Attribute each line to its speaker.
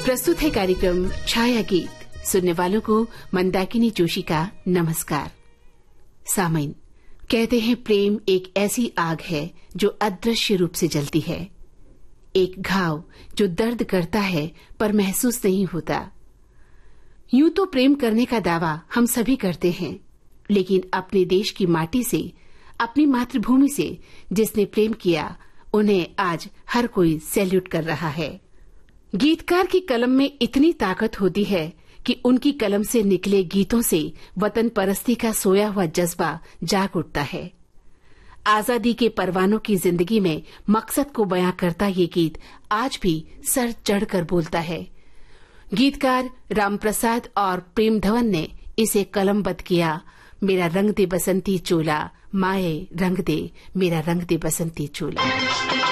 Speaker 1: प्रस्तुत है कार्यक्रम छाया गीत। सुनने वालों को मंदाकिनी जोशी का नमस्कार। सामईन, कहते हैं प्रेम एक ऐसी आग है जो अदृश्य रूप से जलती है, एक घाव जो दर्द करता है पर महसूस नहीं होता। यूं तो प्रेम करने का दावा हम सभी करते हैं, लेकिन अपने देश की माटी से, अपनी मातृभूमि से जिसने प्रेम किया, उन्हें आज हर कोई सैल्यूट कर रहा है। गीतकार की कलम में इतनी ताकत होती है कि उनकी कलम से निकले गीतों से वतन परस्ती का सोया हुआ जज्बा जाग उठता है। आजादी के परवानों की जिंदगी में मकसद को बयां करता ये गीत आज भी सर चढ़कर बोलता है। गीतकार रामप्रसाद और प्रेम धवन ने इसे कलमबद्ध किया। मेरा रंग दे बसंती चोला, माए रंग दे, मेरा रंग दे बसंती चोला।